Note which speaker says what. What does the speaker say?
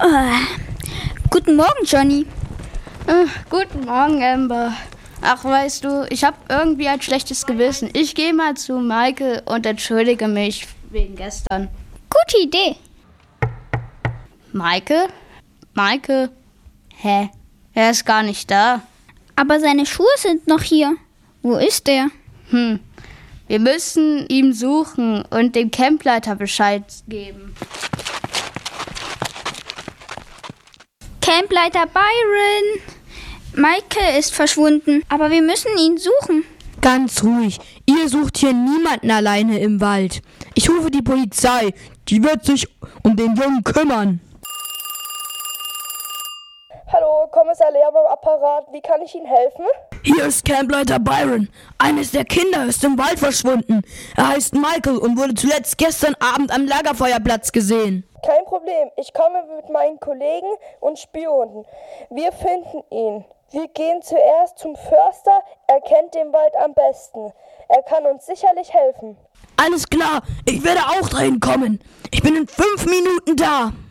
Speaker 1: Guten Morgen, Johnny.
Speaker 2: Guten Morgen, Amber. Ach, weißt du, ich habe irgendwie ein schlechtes Gewissen. Ich gehe mal zu Michael und entschuldige mich wegen gestern.
Speaker 1: Gute Idee.
Speaker 2: Michael? Michael? Hä? Er ist gar nicht da.
Speaker 1: Aber seine Schuhe sind noch hier. Wo ist er?
Speaker 2: Wir müssen ihn suchen und dem Campleiter Bescheid geben.
Speaker 1: Campleiter Byron. Michael ist verschwunden, aber wir müssen ihn suchen.
Speaker 3: Ganz ruhig. Ihr sucht hier niemanden alleine im Wald. Ich rufe die Polizei. Die wird sich um den Jungen kümmern.
Speaker 4: Hallo, Kommissar Lehrer am Apparat. Wie kann ich Ihnen helfen?
Speaker 3: Hier ist Campleiter Byron. Eines der Kinder ist im Wald verschwunden. Er heißt Michael und wurde zuletzt gestern Abend am Lagerfeuerplatz gesehen.
Speaker 4: Kein Problem. Ich komme mit meinen Kollegen und Spionen. Wir finden ihn. Wir gehen zuerst zum Förster. Er kennt den Wald am besten. Er kann uns sicherlich helfen.
Speaker 3: Alles klar, ich werde auch dahin kommen. Ich bin in 5 Minuten da.